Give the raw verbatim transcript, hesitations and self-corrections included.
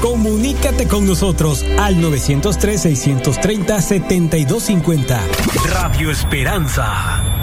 Comunícate con nosotros al nueve cero tres, seis tres cero, siete dos cinco cero. Radio Esperanza.